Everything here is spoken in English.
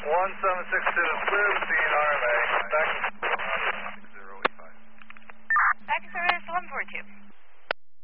1762 is clear to see an RMA. Back